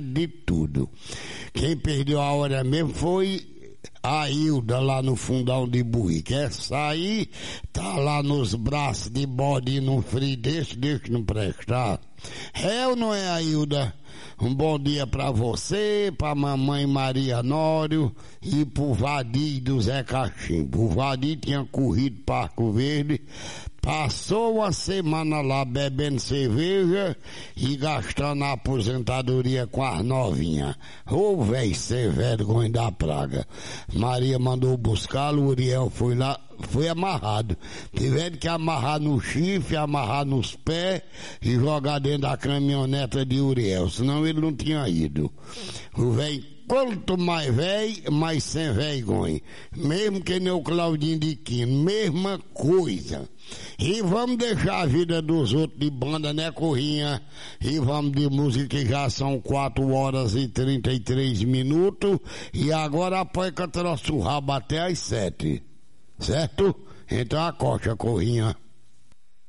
de tudo. Quem perdeu a hora mesmo foi a Hilda lá no fundão de Buí. Quer sair, tá lá nos braços de bode num frio deixa não prestar. É ou não é, a Hilda? Um bom dia pra você, pra mamãe Maria Nório e pro Vadir do Zé Cachimbo. O Vadir tinha corrido para Arco Verde, passou uma semana lá bebendo cerveja e gastando a aposentadoria com as novinhas. Ô véi, sem vergonha da praga. Maria mandou buscá-lo, o Uriel foi lá, foi amarrado. Tiveram que amarrar no chifre, amarrar nos pés e jogar dentro da caminhoneta de Uriel, senão ele não tinha ido. O velho, quanto mais velho, mais sem vergonha. Mesmo que nem o Claudinho de Quino, mesma coisa. E vamos deixar a vida dos outros de banda, né, Corrinha? E vamos de música, que já são 4 horas e 33 minutos. E agora a Poica trouxe o rabo até às 7. Certo? Então acosta, Corrinha.